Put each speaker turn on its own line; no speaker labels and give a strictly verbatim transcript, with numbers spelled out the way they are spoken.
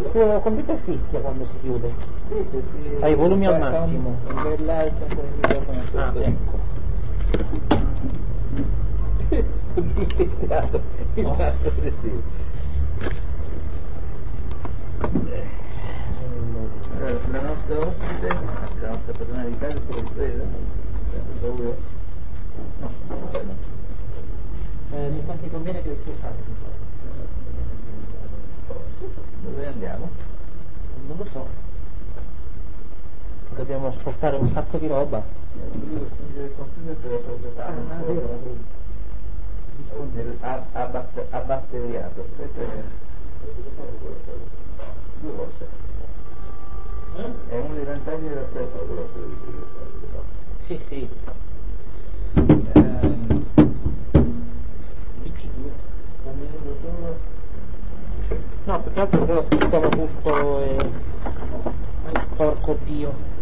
Il tuo computer fischia quando si chiude.
Sì, sì,
hai i volumi al massimo.
Un bel like con il microfono.
Ah, ecco.
Ho giustiziato il
Oh.
tasto adesivo. Allora, la nostra ospite, la nostra padrona di casa si è ripresa? No, no.
Eh, mi sa che conviene che scusate.
Dove andiamo?
Non lo so. Dobbiamo spostare un sacco di roba.
Io spingere il computer per la proprietà ha batteriato. Due volte. È uno dei vantaggi della stessa
Sì, sì.
ehm,
No, più che altro però aspettavo tutto e... Ai, porco Dio.